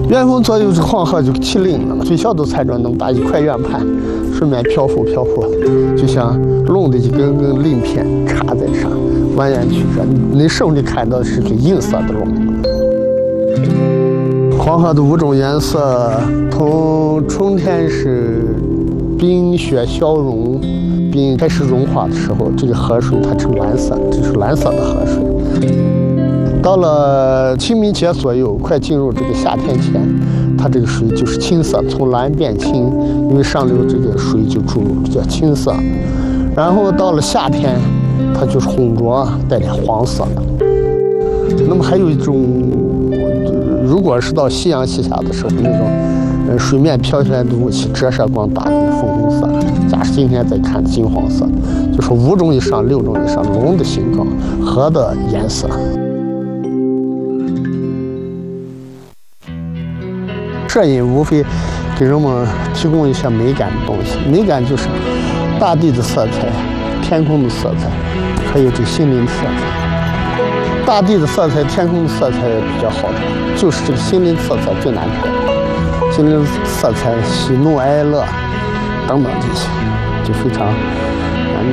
远峰左右这黄河就起鳞了，最小都踩着能打一块圆盘，水面漂浮，就像龙的一根根鳞片插在上，蜿蜒曲折。你手里看到的是个银色的龙。黄河的五种颜色，从春天是冰雪消融，冰开始融化的时候，这个河水它是蓝色，这是蓝色的河水。到了清明节左右，快进入这个夏天前，它这个水就是青色，从蓝变青，因为上流这个水就注入比较青色。然后到了夏天，它就是浑浊，带点黄色的。那么还有一种，如果是到夕阳西下的时候，那种水面飘下来的雾气折射光打的粉红色，假使今天再看金黄色，就是5种以上、6种以上龙的形状、河的颜色。摄影无非给人们提供一些美感的东西，美感就是大地的色彩、天空的色彩，还有这个心灵的色彩。大地的色彩、天空的色彩比较好的，就是这个心灵色彩最难拍。心灵色彩、喜怒哀乐等等这些，就非常